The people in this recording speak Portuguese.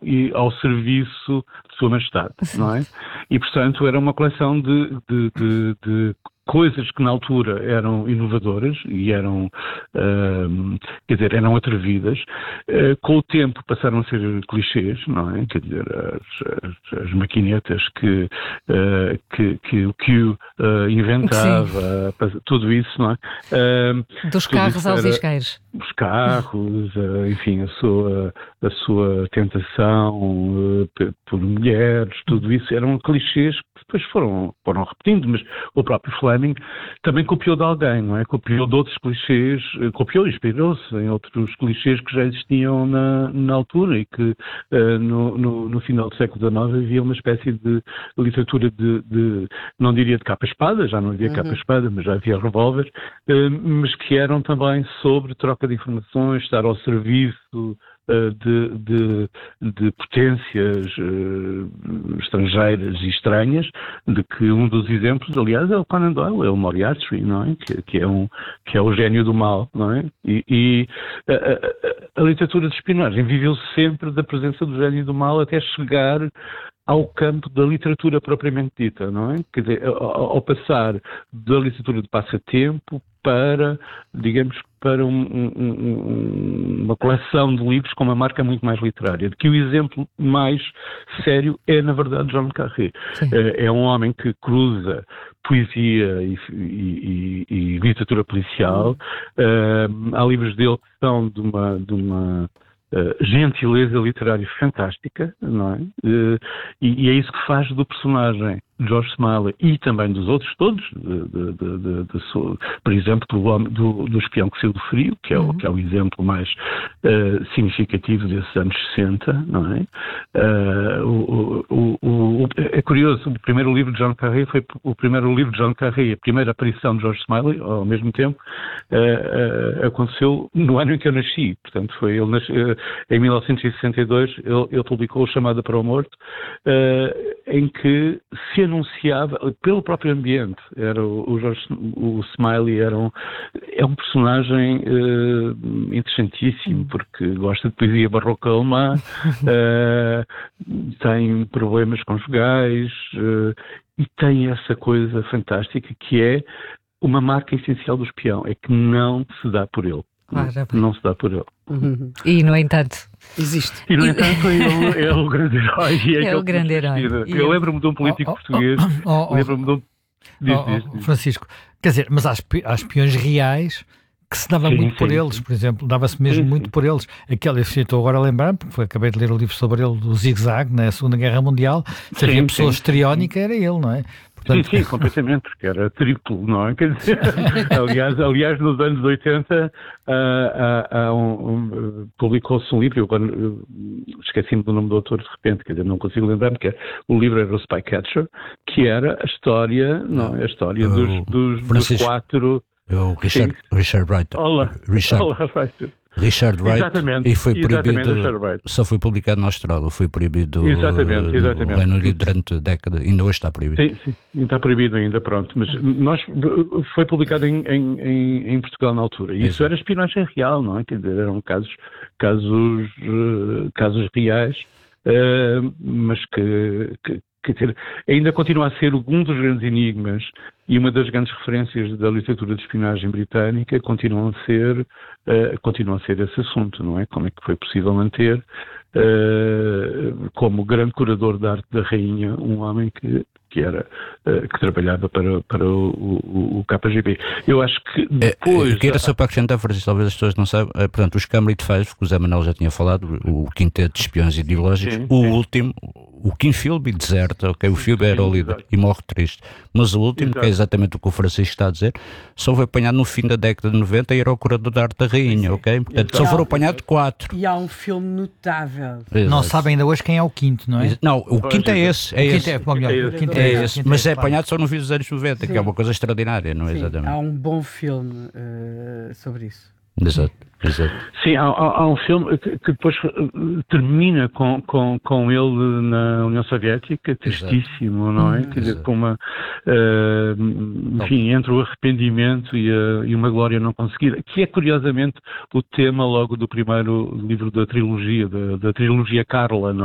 e ao serviço de Sua Majestade, não é? E, portanto, era uma coleção de coisas que na altura eram inovadoras e eram, quer dizer, eram atrevidas, com o tempo passaram a ser clichês, não é? Quer dizer, as maquinetas que o Q inventava, tudo isso, não é? Dos carros aos isqueiros. Os carros, enfim, a sua tentação por mulheres, tudo isso eram clichês que depois foram repetindo, mas o próprio Fleming também copiou de alguém, não é? Copiou de outros clichês, inspirou-se em outros clichês que já existiam na altura e que no final do século XIX havia uma espécie de literatura não diria de capa-espada, já não havia capa-espada, mas já havia revólver, mas que eram também sobre troca de informações, estar ao serviço de potências estrangeiras e estranhas, de que um dos exemplos, aliás, é o Conan Doyle, é o Moriarty, não é? Que é o gênio do mal, não é? E a literatura de espionagem viveu sempre da presença do gênio do mal até chegar ao campo da literatura propriamente dita, não é? Quer dizer, ao passar da literatura de passatempo para, digamos, para uma coleção de livros com uma marca muito mais literária. De que o exemplo mais sério é, na verdade, John le Carré. É um homem que cruza poesia e literatura policial. Há livros dele que são de uma gentileza literária fantástica, não é? E é isso que faz do personagem George Smiley e também dos outros todos, por exemplo, do Espião que Saiu do Frio, que é o exemplo mais significativo desses anos 60, não é? É curioso, o primeiro livro de John le Carré foi o primeiro livro de John le Carré, a primeira aparição de George Smiley, ao mesmo tempo, aconteceu no ano em que eu nasci. Portanto, foi ele em 1962, ele publicou o Chamada para o Morto, em que se anunciava pelo próprio ambiente. Era o Smiley é um personagem interessantíssimo, porque gosta de poesia barroca alemã, tem problemas conjugais e tem essa coisa fantástica que é uma marca essencial do espião, é que não se dá por ele. Não se dá por ele. E, no entanto, existe. E, no entanto, ele é o grande herói. É o grande herói. Eu lembro-me de um político português. Lembro-me de um... Francisco, quer dizer, mas há espiões reais que se dava muito por eles, por exemplo, dava-se mesmo muito por eles. Aquele, eu estou agora a lembrar, porque acabei de ler o livro sobre ele, do Zig Zag, na Segunda Guerra Mundial. Se havia pessoa histriónica, era ele, não é? Portanto... Sim, completamente, porque era triplo, não é? Quer dizer, aliás, nos anos 80 publicou-se um livro, eu agora esqueci-me do nome do autor de repente, quer dizer, não consigo lembrar, porque o livro era o Spycatcher, que era a história, não é? A história dos quatro... O Richard Wright. Olá, Richard Wright. Exatamente. E foi proibido, só foi publicado na Austrália, foi proibido exatamente. no livro durante décadas, ainda hoje está proibido. Sim, está proibido ainda, pronto, mas foi publicado em Portugal na altura, e isso era espionagem real, não é? Quer dizer, eram casos reais, mas que quer dizer, ainda continua a ser um dos grandes enigmas e uma das grandes referências da literatura de espionagem britânica continua a ser esse assunto, não é? Como é que foi possível manter como grande curador da arte da rainha um homem que trabalhava para o KGB. Eu acho que depois... Quero só para acrescentar, Francisco, talvez as pessoas não saibam, portanto, os Cambridge Files, que o Zé Manuel já tinha falado, o quinteto de espiões ideológicos, último, o Kim Philby deserta, ok, o Philby era o líder e morre triste, mas o último, que é exatamente o que o Francisco está a dizer, só foi apanhado no fim da década de 90 e era o curador da arte da rainha, ok? Portanto, só foram apanhados 4. E há um filme notável. Exato. Não sabe ainda hoje quem é o quinto, não é? Não, o quinto é esse. O quinto é esse. Mas é apanhado só no fim dos anos 90, que é uma coisa extraordinária, não é? Exatamente. Há um bom filme sobre isso. Exato. Sim, há um filme que depois termina com ele na União Soviética, tristíssimo, não é? Quer dizer, com uma... enfim, entre o arrependimento e uma glória não conseguida, que é curiosamente o tema logo do primeiro livro da trilogia, da trilogia Carla, não